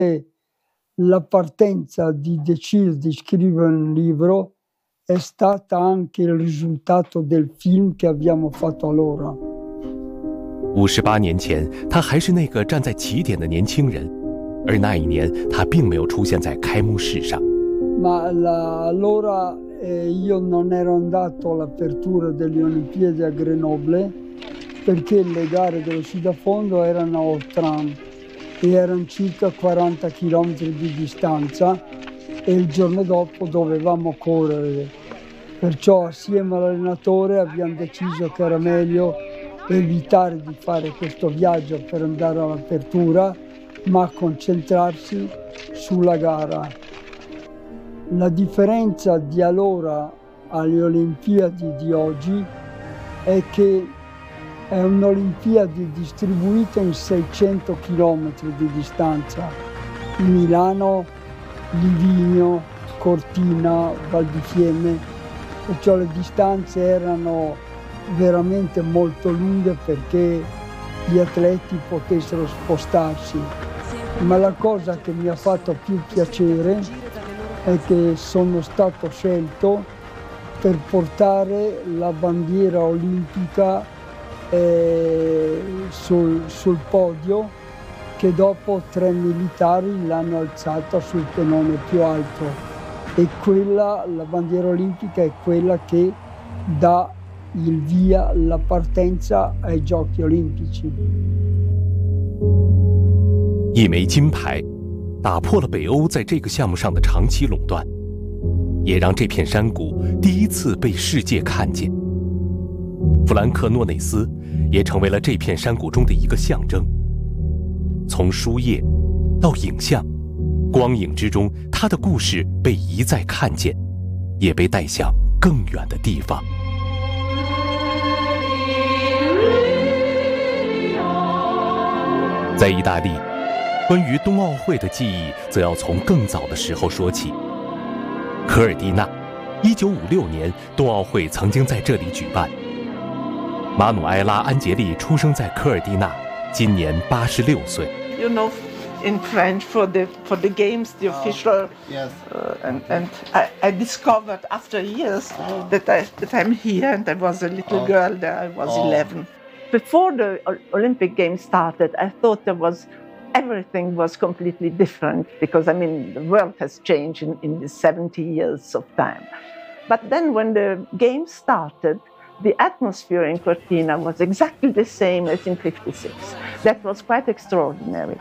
E la partenza di decidere di scrivere un libro è stata anche il risultato del film che abbiamo fatto allora。 58年前，他还是那个站在起点的年轻人，而那一年他并没有出现在开幕式上。 Allora io non ero andato all'apertura delle Olimpiadi a Grenoble perché le gare dello sci da fondo erano a Ortran e erano circa 40 km di distanza e il giorno dopo dovevamo correre. Perciò assieme all'allenatore abbiamo deciso che era meglio evitare di fare questo viaggio per andare all'apertura, ma concentrarsi sulla gara. La differenza di allora alle Olimpiadi di oggi è che è un'Olimpiadi distribuita in 600 km di distanza. Milano, Livigno, Cortina, Val di Fiemme, perciò le distanze erano veramente molto lunghe perché gli atleti potessero spostarsi. Ma la cosa che mi ha fatto più piacere è che sono stato scelto per portare la bandiera olimpica sul podio, che dopo 3 militari l'hanno alzata sul pennone più alto, e la bandiera olimpica è quella che dà il via, la partenza ai Giochi Olimpici。 一枚金牌打破了北欧在这个项目上的长期垄断，也让这片山谷第一次被世界看见。弗兰克·诺内斯也成为了这片山谷中的一个象征。从书页到影像，光影之中，他的故事被一再看见，也被带向更远的地方。在意大利，关于冬奥会的记忆则要从更早的时候说起。科尔蒂纳，1956年冬奥会曾经在这里举办。马努埃拉·安杰利出生在科尔蒂纳，今年86岁。 You know, in French for the games, the official, yes. And I discovered after years that I'm here, and I was a little girl there. I was 11. Before the Olympic Games started, I thought everything was completely different because, I mean, the world has changed in the 70 years of time. But then when the Games started, the atmosphere in Cortina was exactly the same as in 56. That was quite extraordinary.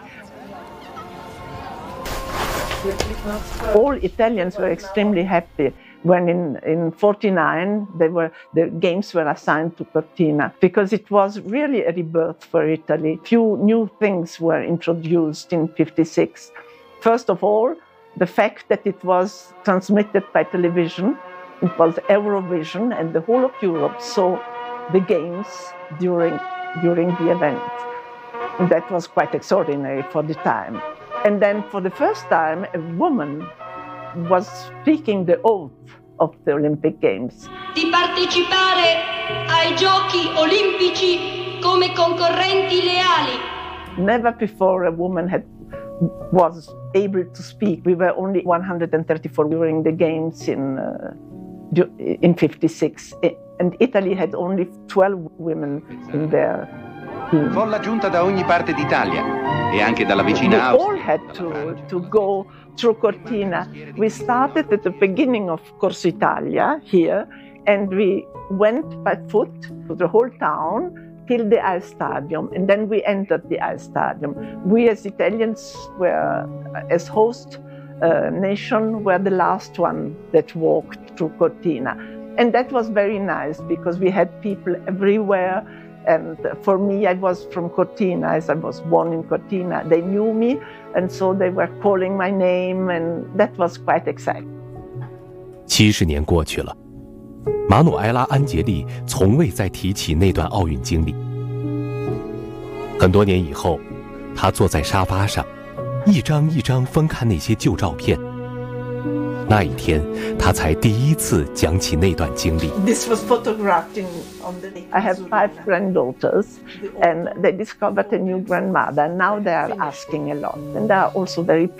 All Italians were extremely happy when in 49 the games were assigned to Cortina, because it was really a rebirth for Italy. Few new things were introduced in 56. First of all, the fact that it was transmitted by television. It was Eurovision, and the whole of Europe saw the games during the event. And that was quite extraordinary for the time. And then for the first time, a woman was speaking the oath of the Olympic Games. Di partecipare ai Giochi Olimpici come concorrenti leali. Never before a woman was able to speak. We were only 134 during the Games in 56, and Italy had only 12 women in their team. Folla giunta da ogni parte d'Italia e anche dalla vicina Austria. We all had to go through Cortina. We started at the beginning of Corso Italia here, and we went by foot to the whole town till the Ice Stadium, and then we entered the Ice Stadium. We as Italians were, as host nation, were the last one that walked through Cortina. And that was very nice because we had people everywhere. And for me, I was from Cortina, as I was born in Cortina. They knew me, and so they were calling my name, and that was quite exciting. 70年过去了，马努埃拉·安杰利从未再提起那段奥运经历。很多年以后，他坐在沙发上，一张一张翻看那些旧照片。 那一天，他才第一次讲起那段经历。 This was photographed on the. I have 5 granddaughters, and they discovered a new grandmother. And now they are asking a lot, and they are also very